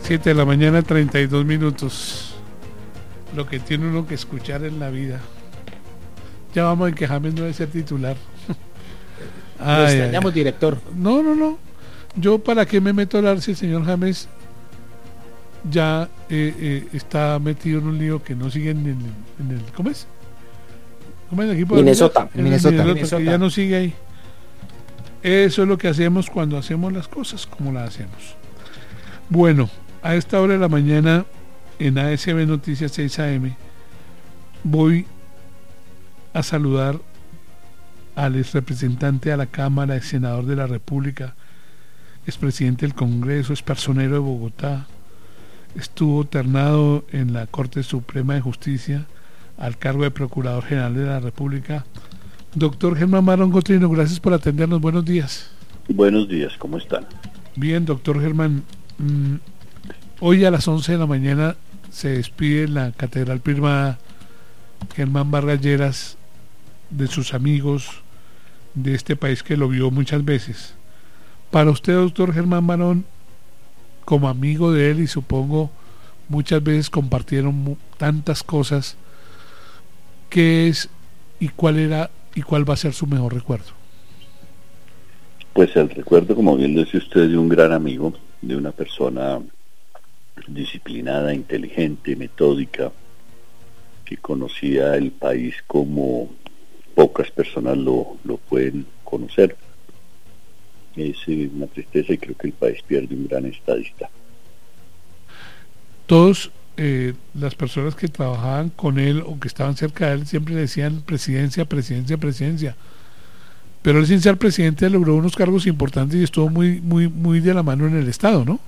7 de la mañana, 32 minutos. Lo que tiene uno que escuchar en la vida. Ya vamos en que James no debe ser titular. Lo extrañamos, director. No. Yo, ¿para qué me meto a hablar si el señor James ya está metido en un lío que no sigue en el ¿cómo es? ¿Cómo es el equipo? Minnesota. Que ya no sigue ahí. Eso es lo que hacemos cuando hacemos las cosas como las hacemos. Bueno, a esta hora de la mañana en ASB Noticias 6 AM voy a saludar al ex representante a la Cámara, ex senador de la República, expresidente del Congreso, ex personero de Bogotá, estuvo ternado en la Corte Suprema de Justicia al cargo de Procurador General de la República, doctor Germán Barón Cotrino. Gracias por atendernos, buenos días. Buenos días, ¿cómo están? Bien, doctor Germán. Hoy a las 11 de la mañana se despide en la Catedral Primada Germán Vargas Lleras de sus amigos de este país que lo vio muchas veces. Para usted, doctor Germán Barón, como amigo de él, y supongo muchas veces compartieron tantas cosas, ¿qué es y cuál era y cuál va a ser su mejor recuerdo? Pues el recuerdo, como bien lo dice usted, de un gran amigo, de una persona disciplinada, inteligente, metódica, que conocía el país como pocas personas lo pueden conocer. Es una tristeza y creo que el país pierde un gran estadista. Todos las personas que trabajaban con él o que estaban cerca de él siempre le decían presidencia, pero él, sin ser presidente, logró unos cargos importantes y estuvo muy de la mano en el Estado, ¿no?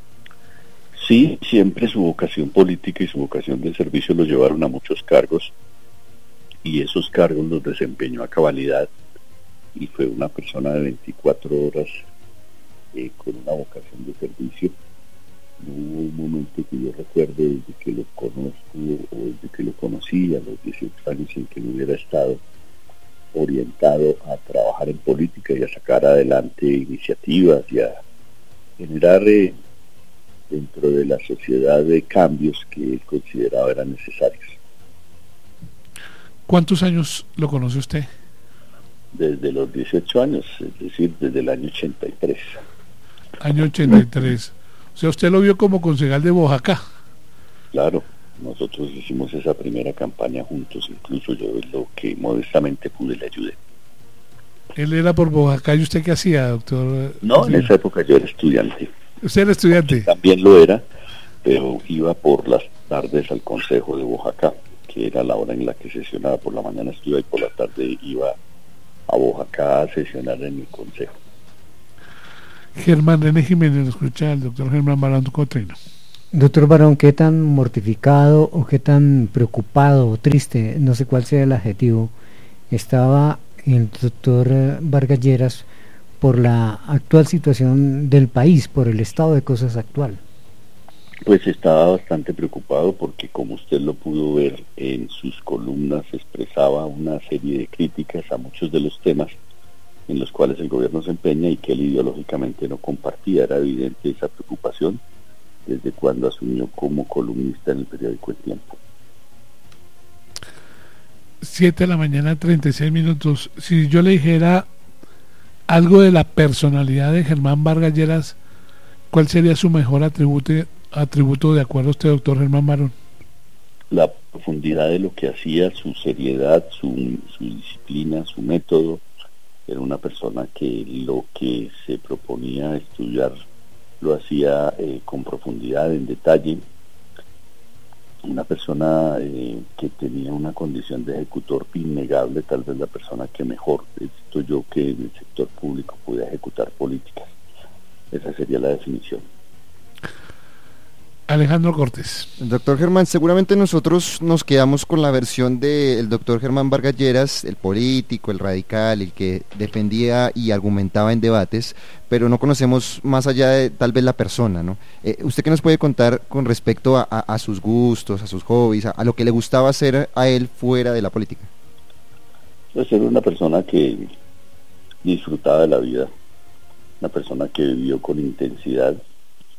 Sí, siempre su vocación política y su vocación de servicio lo llevaron a muchos cargos, y esos cargos los desempeñó a cabalidad, y fue una persona de 24 horas con una vocación de servicio. No hubo un momento que yo recuerde desde que lo conozco o desde que lo conocí a los 18 años en que no hubiera estado orientado a trabajar en política y a sacar adelante iniciativas y a generar dentro de la sociedad de cambios que él consideraba eran necesarios. ¿Cuántos años lo conoce usted? Desde los 18 años, es decir, desde el año 83. Año 83. O sea, usted lo vio como concejal de Boyacá. Claro, nosotros hicimos esa primera campaña juntos, incluso yo lo que modestamente pude le ayudé. Él era por Boyacá, ¿y usted qué hacía, doctor? No, en esa época yo era estudiante. ¿Usted era estudiante? También lo era, pero iba por las tardes al Consejo de Boyacá, que era la hora en la que sesionaba. Por la mañana estudiaba y por la tarde iba a Boyacá a sesionar en el Consejo. Germán René Jiménez, lo escucha el doctor Germán Barón Cotrino. Doctor Barón, ¿qué tan mortificado o qué tan preocupado o triste, no sé cuál sea el adjetivo, estaba el doctor Vargas Lleras por la actual situación del país, por el estado de cosas actual? Pues estaba bastante preocupado porque, como usted lo pudo ver en sus columnas, expresaba una serie de críticas a muchos de los temas en los cuales el gobierno se empeña y que él ideológicamente no compartía. Era evidente esa preocupación desde cuando asumió como columnista en el periódico El Tiempo. 7 de la mañana, 36 minutos. Si yo le dijera algo de la personalidad de Germán Vargas Lleras, ¿cuál sería su mejor atributo de acuerdo a usted, doctor Germán Barón? La profundidad de lo que hacía, su seriedad, su disciplina, su método. Era una persona que lo que se proponía a estudiar lo hacía con profundidad, en detalle. Una persona que tenía una condición de ejecutor innegable, tal vez la persona que mejor he visto yo que en el sector público podía ejecutar políticas. Esa sería la definición. Alejandro Cortés. Doctor Germán, seguramente nosotros nos quedamos con la versión del doctor Germán Vargas Lleras, el político, el radical, el que defendía y argumentaba en debates, pero no conocemos más allá de tal vez la persona, ¿no? ¿Usted qué nos puede contar con respecto a sus gustos, a sus hobbies, a lo que le gustaba hacer a él fuera de la política? Pues era una persona que disfrutaba de la vida, una persona que vivió con intensidad,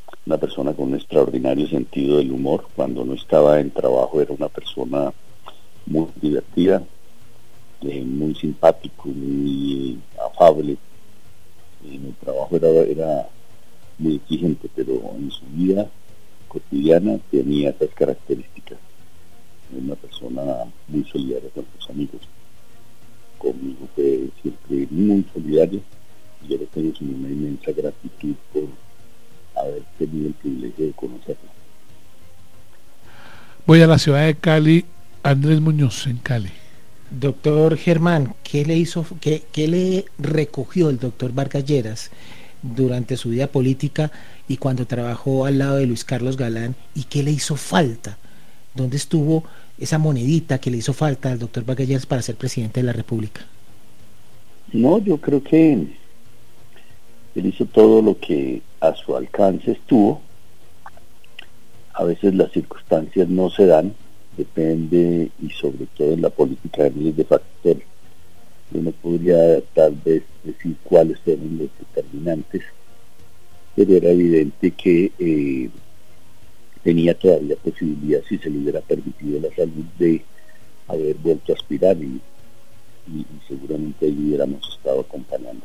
una persona con un extraordinario sentido del humor. Cuando no estaba en trabajo era una persona muy divertida, muy simpático, muy afable. En el trabajo era muy exigente, pero en su vida cotidiana tenía esas características. Era una persona muy solidaria con sus amigos. Conmigo fue siempre muy solidario. Yo le tengo una inmensa gratitud por haber tenido el privilegio de conocerlo. Voy a la ciudad de Cali. Andrés Muñoz, en Cali. Doctor Germán, ¿qué le recogió el doctor Vargas Lleras durante su vida política y cuando trabajó al lado de Luis Carlos Galán? ¿Y qué le hizo falta? ¿Dónde estuvo esa monedita que le hizo falta al doctor Vargas Lleras para ser presidente de la República? No, yo creo que él hizo todo lo que a su alcance estuvo. A veces las circunstancias no se dan, depende, y sobre todo en la política de miles de factores. Yo no podría tal vez decir cuáles fueron los determinantes, pero era evidente que tenía todavía posibilidad, si se le hubiera permitido la salud, de haber vuelto a aspirar, y seguramente ahí hubiéramos estado acompañando.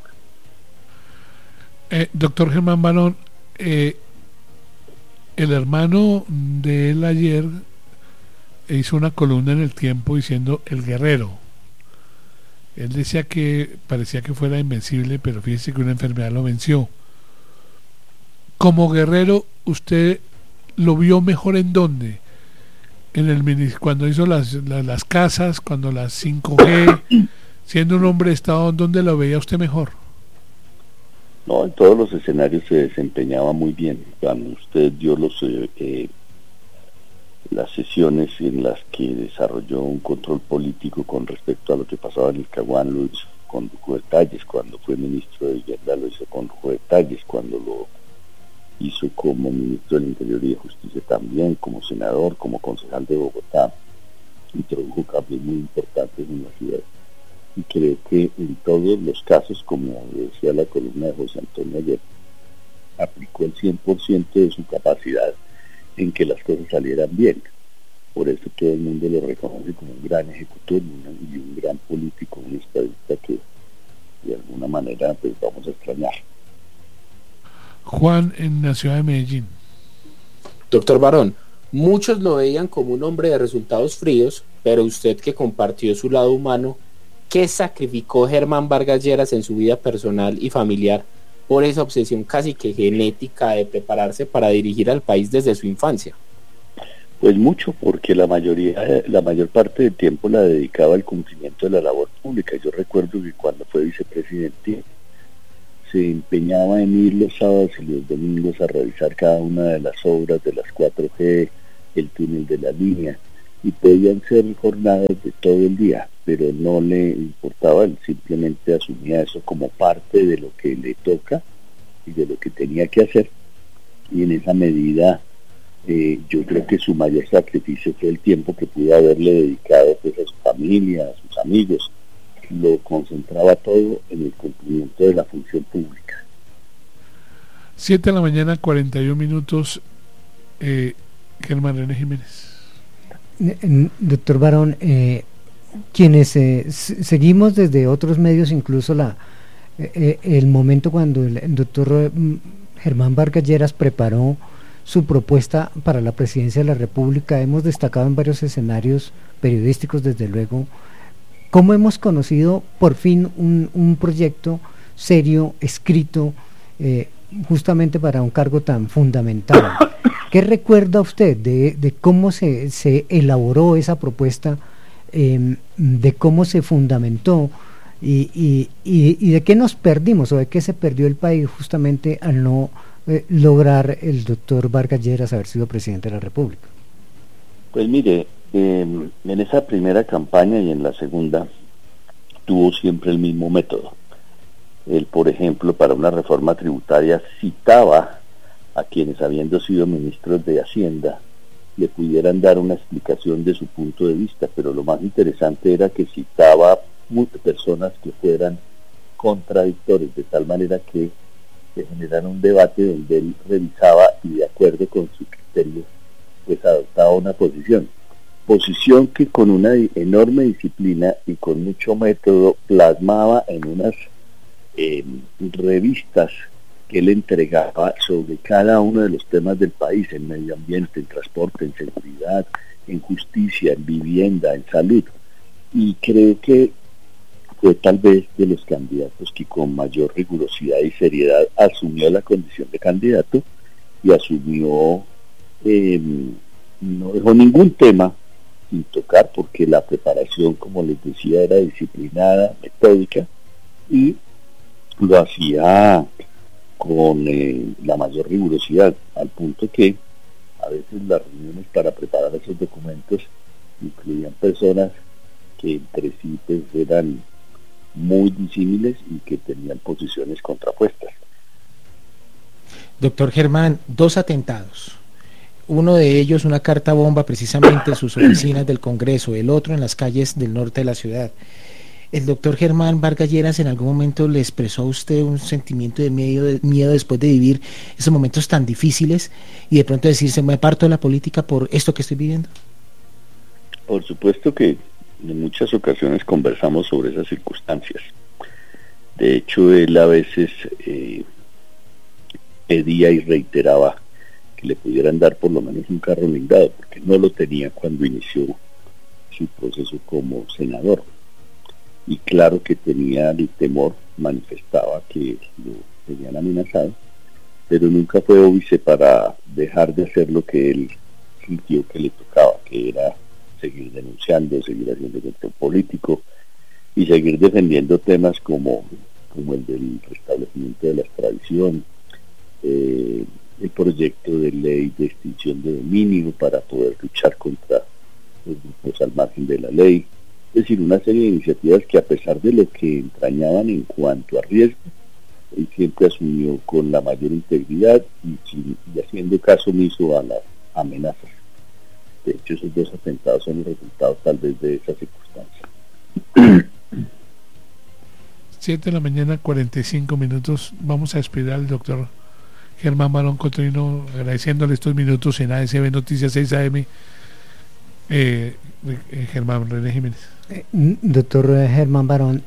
Doctor Germán Barón, el hermano de él ayer hizo una columna en El Tiempo diciendo el guerrero. Él decía que parecía que fuera invencible, pero fíjese que una enfermedad lo venció. Como guerrero, ¿usted lo vio mejor en dónde? Cuando hizo las casas, cuando las 5G, siendo un hombre de Estado, ¿dónde lo veía usted mejor? No, en todos los escenarios se desempeñaba muy bien. Cuando usted dio las sesiones en las que desarrolló un control político con respecto a lo que pasaba en el Caguán, lo hizo con lujo de detalles. Cuando fue ministro de Vivienda lo hizo con lujo de detalles. Cuando lo hizo como ministro del Interior y de Justicia también, como senador, como concejal de Bogotá, introdujo cambios muy importantes en la ciudad. Y creo que en todos los casos, como decía la columna de José Antonio ayer, aplicó el 100% de su capacidad en que las cosas salieran bien. Por eso todo el mundo lo reconoce como un gran ejecutor y un gran político, un estadista que de alguna manera pues vamos a extrañar. Juan, en la ciudad de Medellín. Doctor Barón, muchos lo veían como un hombre de resultados fríos, pero usted, que compartió su lado humano, ¿qué sacrificó Germán Vargas Lleras en su vida personal y familiar por esa obsesión casi que genética de prepararse para dirigir al país desde su infancia? Pues mucho, porque la mayor parte del tiempo la dedicaba al cumplimiento de la labor pública. Yo recuerdo que cuando fue vicepresidente se empeñaba en ir los sábados y los domingos a revisar cada una de las obras de las 4G, el túnel de la línea, y podían ser jornadas de todo el día, pero no le importaba, él simplemente asumía eso como parte de lo que le toca y de lo que tenía que hacer, y en esa medida yo creo que su mayor sacrificio fue el tiempo que pudo haberle dedicado pues a su familia, a sus amigos. Lo concentraba todo en el cumplimiento de la función pública. 7:41 a.m. Germán René Jiménez. Doctor Barón, quienes seguimos desde otros medios, incluso el momento cuando el doctor Germán Vargas Lleras preparó su propuesta para la presidencia de la República, hemos destacado en varios escenarios periodísticos, desde luego, cómo hemos conocido por fin un proyecto serio, escrito, justamente para un cargo tan fundamental. ¿Qué recuerda usted de cómo se elaboró esa propuesta, de cómo se fundamentó y de qué nos perdimos o de qué se perdió el país justamente al no lograr el doctor Vargas Lleras haber sido presidente de la República? Pues mire, en esa primera campaña y en la segunda tuvo siempre el mismo método. Él, por ejemplo, para una reforma tributaria citaba a quienes, habiendo sido ministros de Hacienda, le pudieran dar una explicación de su punto de vista, pero lo más interesante era que citaba muchas personas que fueran contradictores, de tal manera que se generara un debate donde él revisaba y de acuerdo con su criterio, pues adoptaba una posición que con una enorme disciplina y con mucho método plasmaba en unas revistas que él entregaba sobre cada uno de los temas del país, en medio ambiente, en transporte, en seguridad, en justicia, en vivienda, en salud. Y creo que fue tal vez de los candidatos que con mayor rigurosidad y seriedad asumió la condición de candidato y asumió, no dejó ningún tema sin tocar, porque la preparación, como les decía, era disciplinada, metódica, y lo hacía con la mayor rigurosidad, al punto que a veces las reuniones para preparar esos documentos incluían personas que entre sí pues eran muy disímiles y que tenían posiciones contrapuestas. Doctor Germán, 2 atentados. Uno de ellos una carta bomba precisamente en sus oficinas del Congreso, el otro en las calles del norte de la ciudad. ¿El doctor Germán Vargas Lleras en algún momento le expresó a usted un sentimiento de miedo después de vivir esos momentos tan difíciles y de pronto decirse, me aparto de la política por esto que estoy viviendo? Por supuesto que en muchas ocasiones conversamos sobre esas circunstancias. De hecho, él a veces pedía y reiteraba que le pudieran dar por lo menos un carro blindado, porque no lo tenía cuando inició su proceso como senador. Y claro que tenía el temor, manifestaba que lo tenían amenazado, pero nunca fue óbice para dejar de hacer lo que él sintió que le tocaba, que era seguir denunciando, seguir haciendo control político y seguir defendiendo temas como el del restablecimiento de la extradición, el proyecto de ley de extinción de dominio para poder luchar contra los grupos al margen de la ley. Es decir, una serie de iniciativas que, a pesar de lo que entrañaban en cuanto a riesgo, él siempre asumió con la mayor integridad y haciendo caso omiso a las amenazas. De hecho, esos 2 atentados son el resultado tal vez de esa circunstancia. 7:45 a.m. Vamos a despedir al doctor Germán Barón Cotrino, agradeciéndole estos minutos en ASB Noticias 6 AM. Germán René Jiménez. Doctor Germán Barón,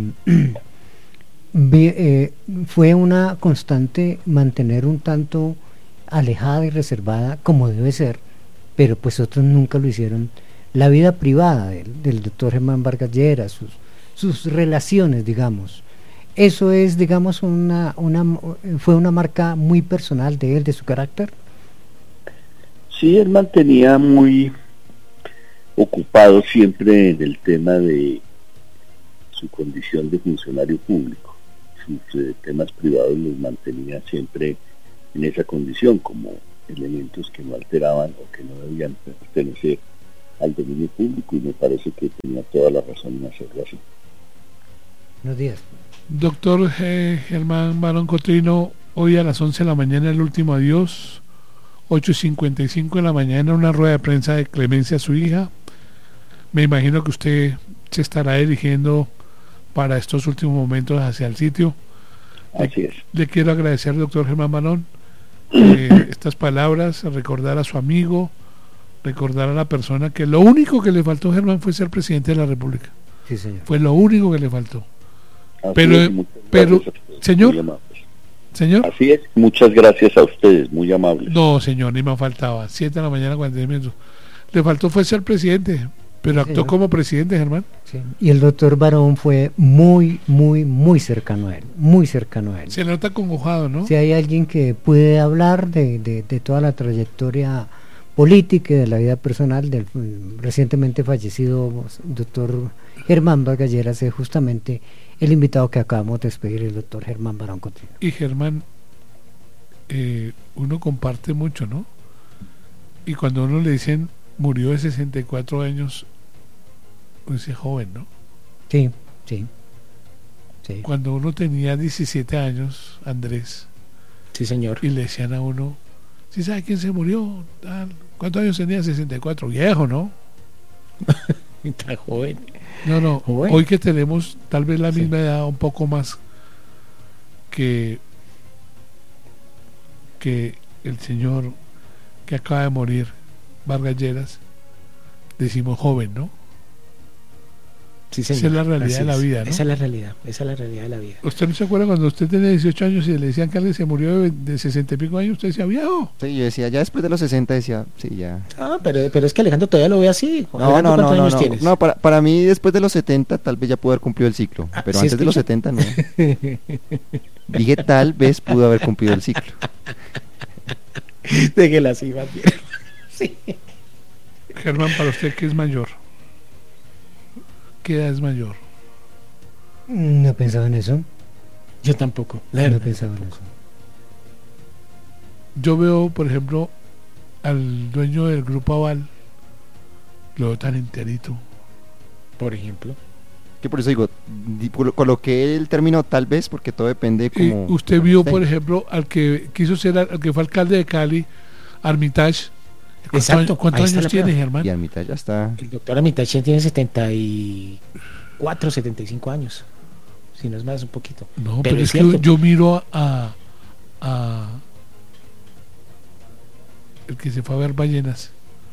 fue una constante mantener un tanto alejada y reservada como debe ser, pero pues otros nunca lo hicieron, la vida privada del doctor Germán Vargas Lleras, sus relaciones, digamos. Eso es, digamos, fue una marca muy personal de él, de su carácter. Sí, él mantenía muy ocupado siempre en el tema de su condición de funcionario público. Sus temas privados los mantenía siempre en esa condición, como elementos que no alteraban o que no debían pertenecer al dominio público, y me parece que tenía toda la razón en hacerlo así. Buenos días. Doctor Germán Barón Cotrino, hoy a las 11 de la mañana el último adiós, 8:55 de la mañana una rueda de prensa de clemencia a su hija. Me imagino que usted se estará dirigiendo para estos últimos momentos hacia el sitio. Así es. Le quiero agradecer, doctor Germán Barón, estas palabras, recordar a su amigo, recordar a la persona que lo único que le faltó, Germán, fue ser presidente de la República. Sí, señor. Fue lo único que le faltó. Así Pero, es, señor, así es, muchas gracias a ustedes, muy amables. No, señor, ni me faltaba. 7 de la mañana, 40 minutos. Le faltó fue ser presidente, pero actuó señor. Como presidente, Germán. Sí. Y el doctor Barón fue muy, muy, muy cercano a él, muy cercano a él. Se nota acongojado, ¿no? Si hay alguien que puede hablar de toda la trayectoria política y de la vida personal del recientemente fallecido doctor Germán Vargas Lleras, es justamente el invitado que acabamos de despedir, el doctor Germán Barón Cotrino. Y Germán, uno comparte mucho, ¿no? Y cuando uno le dicen murió de 64 años, pues es joven, ¿no? Sí, sí. Cuando uno tenía 17 años, Andrés, sí, señor, y le decían a uno, ¿sí sabe quién se murió? ¿Cuántos años tenía? 64, viejo, ¿no? Tan joven. No, joven. Hoy que tenemos tal vez la misma edad, un poco más, que el señor que acaba de morir, Vargas Lleras, decimos joven, ¿no? Sí, señor. Esa es la realidad Así de la es. vida, ¿no? Esa es la realidad, esa es la realidad de la vida. ¿Usted no se acuerda cuando usted tenía 18 años y le decían que alguien se murió de 60 y pico años? Usted decía, viejo. Sí, yo decía, ya después de los 60 decía, sí, ya. Ah, pero es que Alejandro todavía lo ve así. No, Alejandro, no, no, ¿cuántos no, años no, tienes? no, para mí después de los 70 tal vez ya pudo haber cumplido el ciclo, Ah, pero ¿sí antes de los escucha? 70 no. Dije tal vez pudo haber cumplido el ciclo. Déjela así, más bien. Sí. Germán, para usted, ¿qué es mayor? ¿Qué edad es mayor? No pensaba en eso. Yo tampoco, la No verdad. pensaba en eso. Yo veo, por ejemplo, al dueño del Grupo Aval, lo veo tan enterito. Por ejemplo. Que por eso digo, coloqué el término tal vez porque todo depende Y como... usted vio, por ejemplo, al que quiso ser, al que fue alcalde de Cali, Armitage. Exacto, ¿Cuántos ahí está años la tiene, prueba. Germán? Y a mitad ya está... El doctor Armitage tiene 74, 75 años. Si no es más, un poquito. No, Pero pero es cierto. que yo miro a el que se fue a ver ballenas.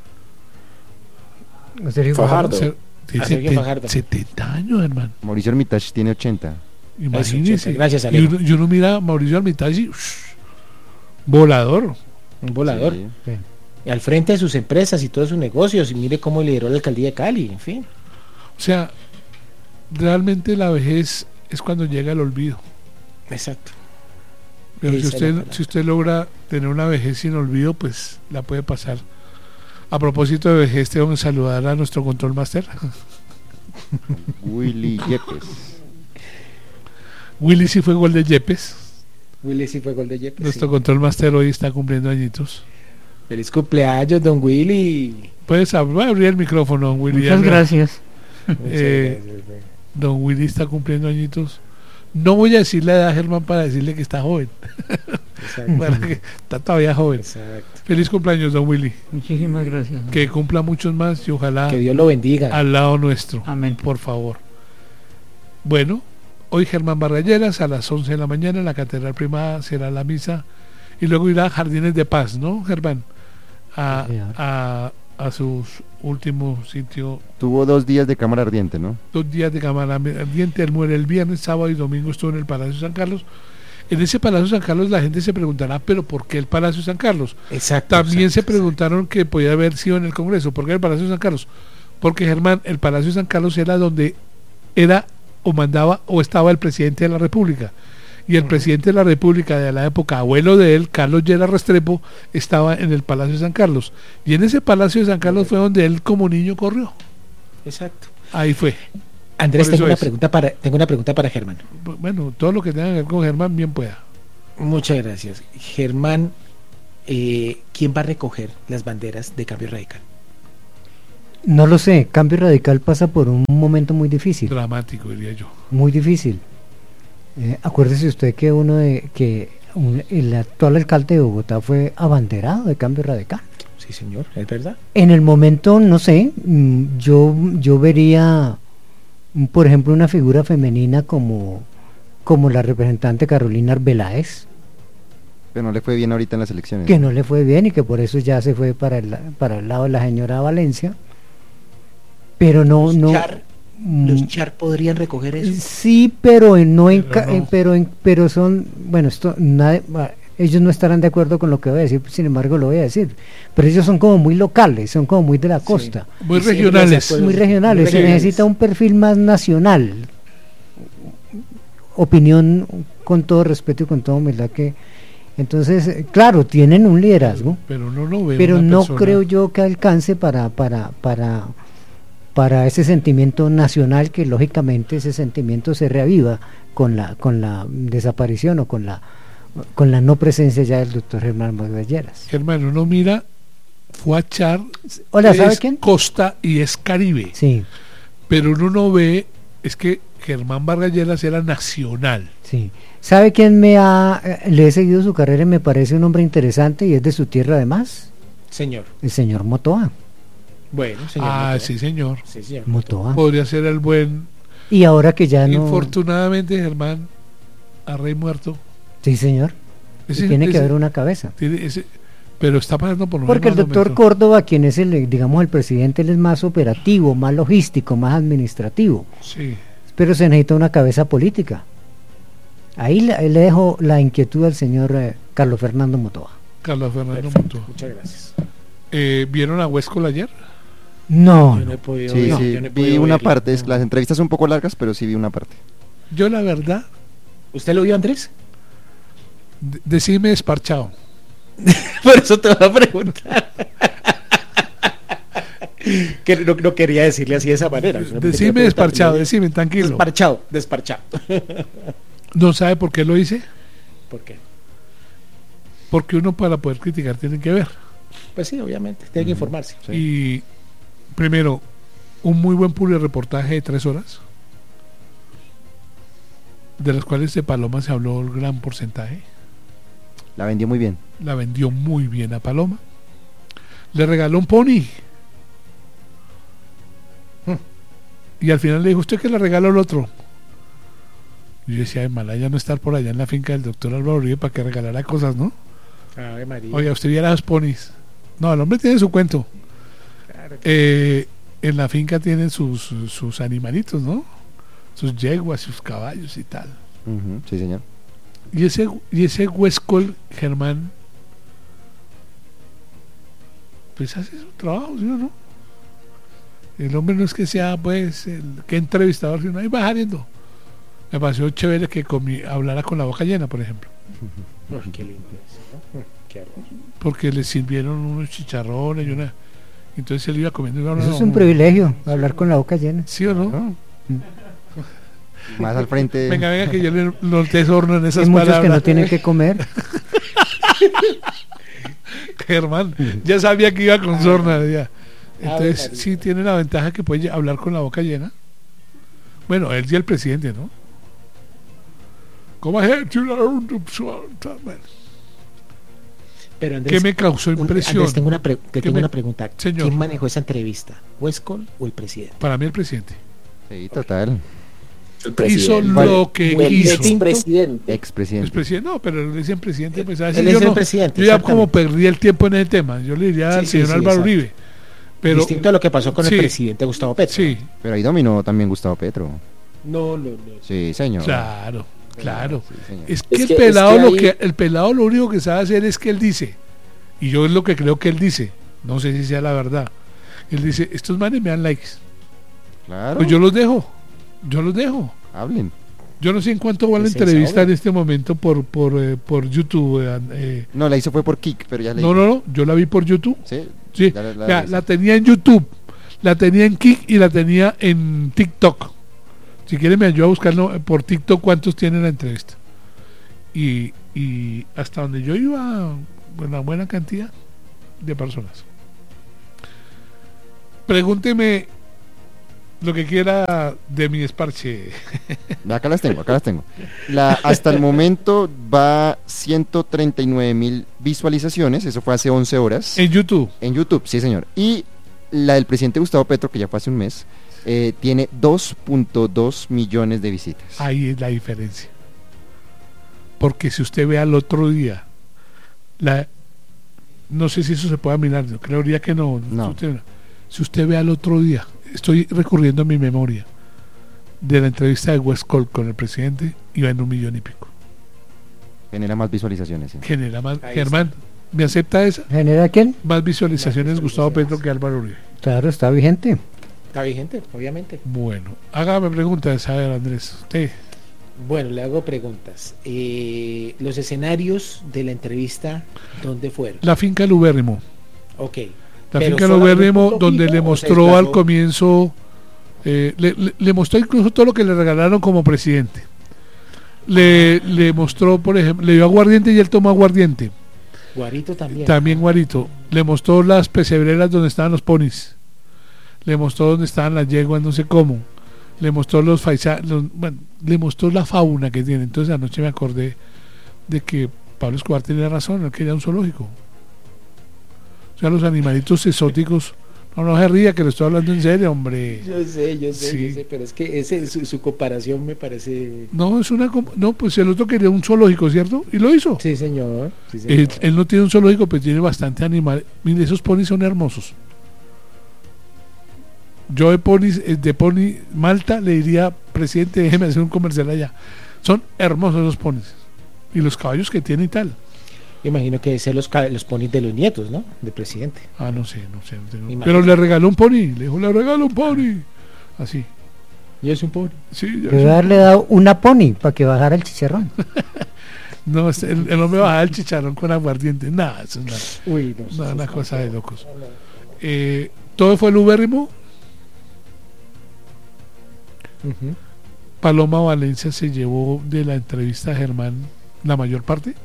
Sergio Fajardo. Tiene Sergio Fajardo. 70 años, hermano. Mauricio Armitage tiene 80. Imagínese. Gracias, Y Alejo. uno mira a Mauricio Armitage y, volador. Un volador. Sí. Sí. Y al frente de sus empresas y todos sus negocios. Y mire cómo lideró la alcaldía de Cali, en fin. O sea, realmente la vejez es cuando llega el olvido. Exacto. Pero si Esa es la usted, palabra. si usted logra tener una vejez sin olvido, pues la puede pasar. A propósito de vejez, tengo que saludar a nuestro control master. Willy Yepes. Willy sí fue gol de Yepes. Willy sí fue gol de Yepes. Nuestro Sí. control master hoy está cumpliendo añitos. Feliz cumpleaños, don Willy. Puedes abrir el micrófono, don Willy. Muchas Ya, gracias. Don Willy está cumpliendo añitos. No voy a decir la edad a Germán para decirle que está joven. Exacto. Para que está todavía joven. Exacto. Feliz cumpleaños, don Willy. Muchísimas gracias. Que cumpla muchos más y ojalá Que Dios lo bendiga. al lado nuestro. Amén. Por favor. Bueno, hoy Germán Vargas Lleras a las 11 de la mañana en la Catedral Primada será la misa y luego irá a Jardines de Paz, ¿no, Germán? A, Sí, señor. a sus últimos sitios, Tuvo 2 días de cámara ardiente, ¿no? 2 días de cámara ardiente. Él muere el viernes, sábado y domingo estuvo en el Palacio San Carlos. En ese Palacio San Carlos la gente se preguntará, ¿pero por qué el Palacio San Carlos? Exacto. También se exacto, preguntaron que podía haber sido en el Congreso. ¿Por qué el Palacio San Carlos? Porque, Germán, el Palacio San Carlos era donde era o mandaba o estaba el presidente de la República. Y el presidente de la República de la época, abuelo de él, Carlos Lleras Restrepo, estaba en el Palacio de San Carlos. Y en ese Palacio de San Carlos fue donde él como niño corrió. Exacto. Ahí fue. Andrés, Por eso tengo una pregunta para Germán. Bueno, todo lo que tenga que ver con Germán, bien pueda. Muchas gracias. Germán, ¿quién va a recoger las banderas de Cambio Radical? No lo sé. Cambio Radical pasa por un momento muy difícil. Dramático, diría yo. Muy difícil. Acuérdese usted que el actual alcalde de Bogotá fue abanderado de Cambio Radical. Sí, señor, es verdad. En el momento, no sé, yo vería, por ejemplo, una figura femenina como la representante Carolina Arbeláez, Pero no le fue bien ahorita en las elecciones. que no le fue bien y que por eso ya se fue para el lado de la señora Valencia. Pero no, Los Char podrían recoger eso. sí, pero no en Pero no. pero son, bueno, ellos no estarán de acuerdo con lo que voy a decir, sin embargo lo voy a decir, pero ellos son como muy locales, son como muy de la costa, Muy Sí, regionales. sí, muy regionales, se necesita un perfil más nacional. Opinión, con todo respeto y con toda humildad, que entonces, claro, tienen un liderazgo, Pero no lo veo. pero una no persona- creo yo que alcance para ese sentimiento nacional, que lógicamente ese sentimiento se reaviva con la desaparición o con la no presencia ya del doctor Germán Vargas Lleras. Germán, uno mira, fue a Char, Hola, ¿sabe es quién? costa y es Caribe. Sí, Pero uno no ve, es que Germán Vargas Lleras era nacional. sí. ¿Sabe quién le he seguido su carrera y me parece un hombre interesante y es de su tierra además? Señor. El señor Motoa. Bueno, señor. Ah, Motoa. sí, señor. Sí, señor. Motoa. Podría ser el buen. Y ahora que ya no... Infortunadamente, Germán, a rey muerto. Sí, señor. Y Ese- tiene que ese- haber una cabeza. tiene ese- pero está pasando por un Porque el mal doctor momento. Córdoba, quien es el, digamos, el presidente, él es más operativo, más logístico, más administrativo, Sí. pero se necesita una cabeza política. Ahí le dejo la inquietud al señor Carlos Fernando Motoa. Carlos Fernando Perfecto, Motoa. muchas gracias. ¿Vieron a Huescol ayer? No, Yo no no. he podido Sí, ver- sí, yo no he vi podido una verla. parte, las entrevistas son un poco largas, pero sí vi una parte. Yo la verdad, ¿Usted lo vio, Andrés? decime desparchado. Por eso te voy a preguntar. Que no quería decirle así de esa manera. solamente Decime quería desparchado, preguntarle. decime tranquilo. Desparchado. ¿No sabe por qué lo hice? ¿Por qué? Porque uno para poder criticar tiene que ver. Pues sí, obviamente, tiene que informarse. Sí. Y primero, un muy buen reportaje de 3 horas, de las cuales de Paloma se habló el gran porcentaje. La vendió muy bien. La vendió muy bien a Paloma. Le regaló un pony. Y al final le dijo, ¿usted que le regaló el otro? Y yo decía, de Malaya no estar por allá en la finca del doctor Álvaro Uribe para que regalara cosas, ¿no? Ave María. Oiga, usted viera los ponis. No, el hombre tiene su cuento. Claro que- En la finca tienen sus animalitos, ¿no? Sus yeguas, sus caballos y tal. Ujú, sí, señor. Y ese Huescol, Germán, pues hace su trabajo, ¿sí o no? El hombre no es que sea, pues, que entrevistador, sino ahí va saliendo. Me pareció chévere que hablara con la boca llena, por ejemplo. Uy, qué lindo eso, ¿no? Qué horror. Porque le sirvieron unos chicharrones y una... Entonces él iba comiendo y iba Eso es hablando. un privilegio, hablar con la boca llena. ¿Sí o no? Claro. Más al frente. Venga, que yo le desorno en esas Hay muchos que no palabras. tienen que comer. Germán, ya sabía que iba con sorna. Ya. Entonces, María. sí tiene la ventaja que puede hablar con la boca llena. Bueno, él y el presidente, ¿no? ¿Cómo es? Bueno, Pero Andrés, ¿qué me causó impresión? Andrés, tengo me- una pregunta. Señor. ¿Quién manejó esa entrevista? ¿Huescol o el presidente? Para mí el presidente. Sí, total. El Hizo presidente. lo que El quiso. expresidente. Expresidente. El presidente, no, pero le dicen presidente, pues a veces Él es yo el no, presidente, yo ya exactamente. como perdí el tiempo en ese tema. Yo le diría Sí, al sí, señor sí, Álvaro exacto. Uribe. Pero Distinto a lo que pasó con sí. el presidente Gustavo Petro. sí, Pero ahí dominó también Gustavo Petro. No. Sí, señor. claro, claro. Sí, señor. Es que Es el que- pelado es que ahí- el pelado lo único que sabe hacer es que él dice, y yo es lo que creo que él dice, no sé si sea la verdad. Él dice, estos manes me dan likes. Claro. Pues yo los dejo. Hablen. Yo no sé en cuánto va la Es entrevista esa en este momento por YouTube. No, la hizo fue por Kik, pero ya le No, yo la vi por YouTube. Sí. Sí, Ya la vea, revisé. la tenía en YouTube, la tenía en Kik y la tenía en TikTok. Si quiere me ayuda a buscarlo por TikTok cuántos tiene la entrevista. Y hasta donde yo iba, una buena cantidad de personas. Pregúnteme lo que quiera de mi desparche. Acá las tengo. Hasta el momento va 139.000 visualizaciones, eso fue hace 11 horas. En YouTube. En YouTube, sí señor. Y la del presidente Gustavo Petro, que ya fue hace un mes, tiene 2.2 millones de visitas. Ahí es la diferencia. Porque si usted ve al otro día, no sé si eso se pueda mirar, yo creería que no. No. Si usted ve al otro día, estoy recurriendo a mi memoria de la entrevista de Huescol con el presidente, iba en 1 millón y pico. Genera más visualizaciones. Sí. Genera más. Ahí Germán, ¿me acepta esa? ¿Genera quién? Más visualizaciones Gustavo Petro que Álvaro Uribe. Claro, está vigente. Está vigente, obviamente. Bueno, hágame preguntas, a ver, Andrés. Usted. Bueno, le hago preguntas. Los escenarios de la entrevista, ¿dónde fueron? La finca Lubérrimo. Ok. La Pero finca solamente Lubérrimo, un donde poquito, le ¿o se mostró al desplazó? comienzo, le mostró incluso todo lo que le regalaron como presidente. Le mostró, por ejemplo, le dio aguardiente y él tomó aguardiente. Guarito también. También Guarito. Le mostró las pesebreras donde estaban los ponis. Le mostró donde estaban las yeguas, no sé cómo. Le mostró bueno, le mostró la fauna que tiene. Entonces anoche me acordé de que Pablo Escobar tenía razón, él quería un zoológico. O sea, los animalitos exóticos No se ría, que lo estoy hablando en serio, hombre. Yo sé, Sí. pero es que su comparación me parece... No, no, pues el otro quería un zoológico, ¿cierto? Y lo hizo. Sí, señor. Sí, señor. Él no tiene un zoológico, pero tiene bastante animal. Mire, esos ponis son hermosos. Yo de pony Malta le diría, presidente, déjeme hacer un comercial allá. Son hermosos esos ponis. Y los caballos que tiene y tal. Imagino que deben ser los ponis de los nietos, ¿no? Del presidente. Ah, no sé. No tengo- Imagino. Pero le regaló un pony. Le dijo, le regalo un pony. Así. Y es un pony. Sí, ya Debe haberle dado una pony para que bajara el chicharrón. no, el hombre bajaba el chicharrón con aguardiente. Nada, eso es Uy, no. una cosa de locos. Todo fue lubérrimo. Ujú. Paloma Valencia se llevó de la entrevista a Germán la mayor parte.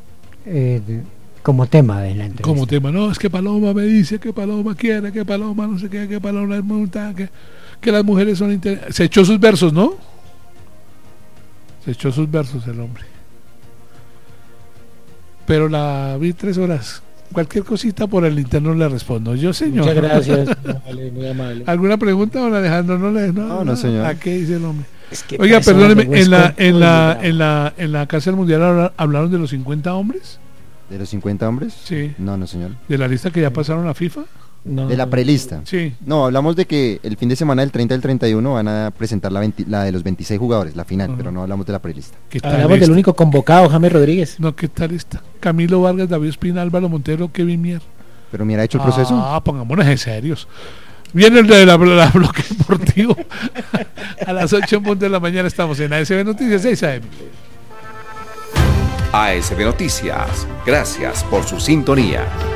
Como tema de la entrevista. Como tema, no, es que Paloma me dice, que Paloma quiere, que Paloma no sé qué, que Paloma es monta, que las mujeres son interesantes. Se echó sus versos, ¿no? Se echó sus versos el hombre. Pero la vi 3 horas. Cualquier cosita por el interno le respondo. Yo, señor. Muchas gracias. Muy amable. ¿Alguna pregunta, don Alejandro? No, señor. ¿A qué dice el hombre? Es que Oiga, parece perdóneme, de Huesco, en la Casa del Mundial hablaron de los 50 hombres. ¿De los 50 hombres? Sí. No, señor. De la lista que ya pasaron a FIFA. No, De la prelista. Sí. No, hablamos de que el fin de semana del 30 al 31 van a presentar la de los 26 jugadores, la final, Ajá. pero no hablamos de la prelista. ¿Qué tal Hablamos del esta? único convocado, James Rodríguez. No, ¿qué tal está? Camilo Vargas, David Espina, Álvaro Montero, Kevin Mier. Pero mira, ha hecho el proceso. Ah, pongámonos en serios. Viene el de la bloque deportivo. A las 8 en punto de la mañana estamos en ASB Noticias 6 AM. ASB Noticias, gracias por su sintonía.